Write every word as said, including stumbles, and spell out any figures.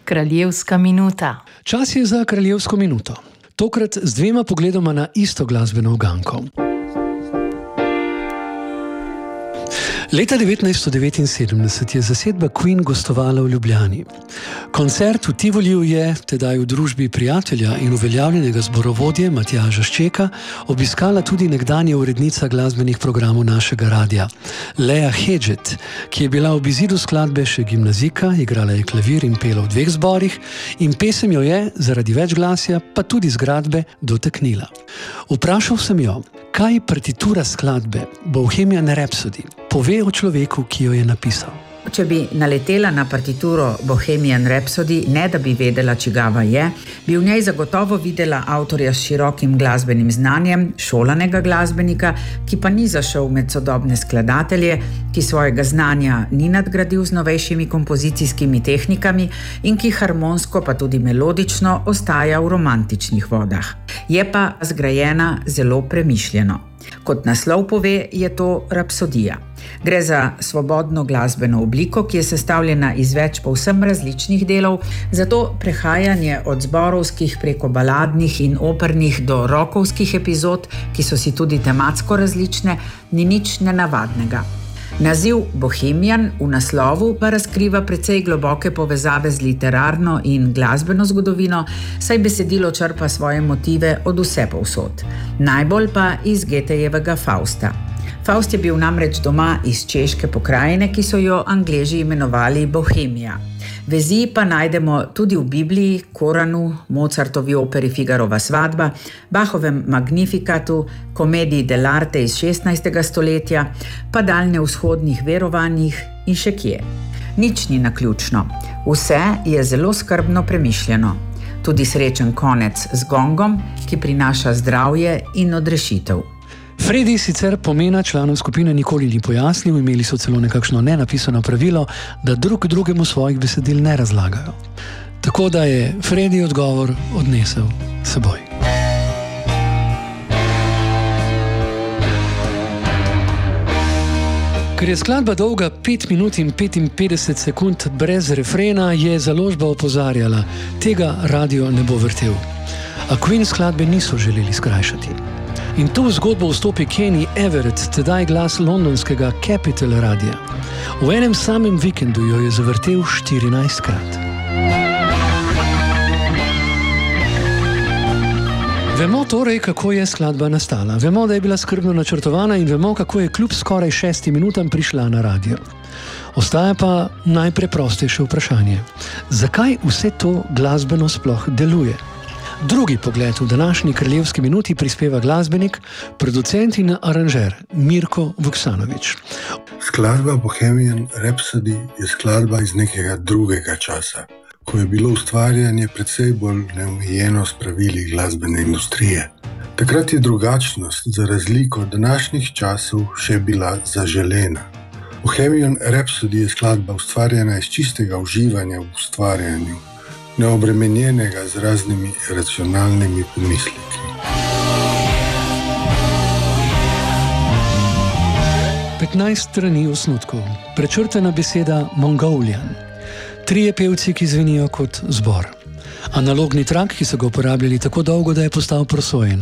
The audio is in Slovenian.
Kraljevska minuta. Čas je za kraljevsko minuto. Tokrat z dvema pogledoma na isto glasbeno uganko. Leta devetnajststo devetinsedemdeset je zasedba Queen gostovala v Ljubljani. Koncert v Tivoliju je, tedaj v družbi prijatelja in uveljavljenega zborovodje Matjaža Ščeka, obiskala tudi nekdanja urednica glasbenih programov našega radia, Lea Hedžet, ki je bila ob izidu skladbe še gimnazijka, igrala je klavir in pela v dveh zborih in pesem jo je, zaradi večglasja, pa tudi zgradbe, dotaknila. Vprašal sem jo, kaj partitura skladbe Bohemian Rhapsody pove o človeku, ki jo je napisal. Če bi naletela na partituro Bohemian Rhapsody, ne da bi vedela, čigava je, bi v njej zagotovo videla avtorja s širokim glasbenim znanjem, šolanega glasbenika, ki pa ni zašel med sodobne skladatelje, ki svojega znanja ni nadgradil z novejšimi kompozicijskimi tehnikami in ki harmonsko pa tudi melodično ostaja v romantičnih vodah. Je pa zgrajena zelo premišljeno. Kot naslov pove, je to rapsodija. Gre za svobodno glasbeno obliko, ki je sestavljena iz več povsem različnih delov, zato prehajanje od zborovskih preko baladnih in opernih do rokovskih epizod, ki so si tudi tematsko različne, ni nič nenavadnega. Naziv Bohemian v naslovu pa razkriva precej globoke povezave z literarno in glasbeno zgodovino, saj besedilo črpa svoje motive od vsepovsod. Najbolj pa iz Goethejevega Fausta. Faust je bil namreč doma iz češke pokrajine, ki so jo Angleži imenovali Bohemija. Vezi pa najdemo tudi v Bibliji, Koranu, Mozartovi operi Figarova svadba, Bachovem Magnifikatu, komediji dell'arte iz šestnajstega stoletja, pa daljnovzhodnih verovanjih in še kje. Nič ni naključno. Vse je zelo skrbno premišljeno. Tudi srečen konec z gongom, ki prinaša zdravje in odrešitev. Freddy sicer pomena članov skupine nikoli ni pojasnil, imeli so celo nekakšno nenapisano pravilo, da drug drugemu svojih besedil ne razlagajo. Tako da je Freddy odgovor odnesel s seboj. Ker je skladba dolga pet minut in petinpetdeset sekund brez refrena, je založba opozarjala, tega radio ne bo vrtel. A Queen skladbe niso želeli skrajšati. In tu v zgodbo vstopi Kenny Everett, tedaj glas londonskega Capital radia. V enem samem vikendu jo je zavrtel štirinajstkrat. Vemo torej, kako je skladba nastala. Vemo, da je bila skrbno načrtovana in vemo, kako je kljub skoraj šestim minutam prišla na radio. Ostaja pa najpreprostejše vprašanje. Zakaj vse to glasbeno sploh deluje? Drugi pogled v današnji kraljevski minuti prispeva glasbenik, producent in aranžer Mirko Vuksanović. Skladba Bohemian Rhapsody je skladba iz nekega drugega časa, ko je bilo ustvarjanje precej bolj neomejeno s pravili glasbene industrije. Takrat je drugačnost, za razliko od današnjih časov, še bila zaželena. Bohemian Rhapsody je skladba ustvarjena iz čistega uživanja v ustvarjanju, neobremenjenega z raznimi racionalnimi pomisleki. petnajst strani osnutkov, prečrtana beseda Mongolian, trije pevci, ki zvenijo kot zbor. Analogni trak, ki so ga uporabljali tako dolgo, da je postal prosojen.